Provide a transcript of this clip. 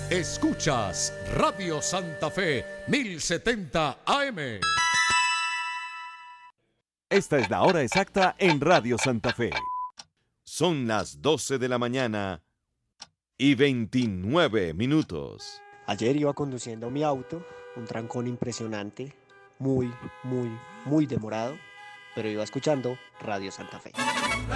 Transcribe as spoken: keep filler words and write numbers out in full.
Escuchas Radio Santa Fe mil setenta A M. Esta es la hora exacta en Radio Santa Fe. Son las doce de la mañana y veintinueve minutos. Ayer iba conduciendo mi auto, un trancón impresionante, muy, muy, muy demorado, pero iba escuchando Radio Santa Fe.